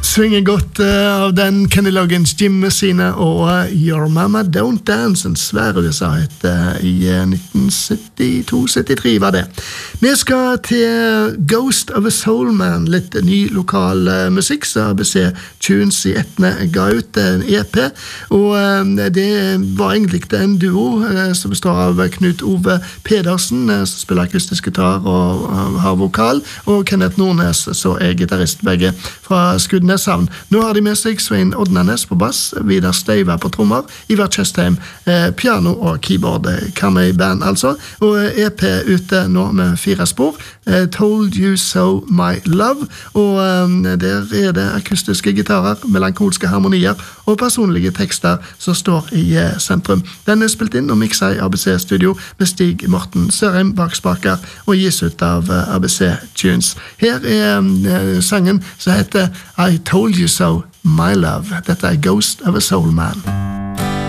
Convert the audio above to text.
Svinger godt av den Kenny Loggins, Jim Messina og Your Mama Don't Dance, en svær USA-hit i 1972-73 var det. Vi skal til Ghost of a Soul Man, litt ny lokal musikk, så ABC Tunes i Etne ga ut en EP, og det var egentlig en duo som består av Knut Ove Pedersen, som spiller akustisk gitar og har vokal, og Kenneth Nordnes, så er gitarist begge fra Skudeneshavn. Nå har de med seg Svein Odnanes på bass, Vidar Steiva på trommer, Ivar Tjøstheim, piano og keyboard, Kamei Band altså, og EP ute nå med 4 spor, Told You So My Love, og der er det akustiske gitarer, melankolske harmonier og personlige tekster som står i sentrum. Den er spilt inn og mikset i ABC Studio med Stig Morten Sørheim bak spaker og gis ut av ABC Tunes. Her er sangen som heter I Told You So My Love. Dette er Ghost of a Soul Man.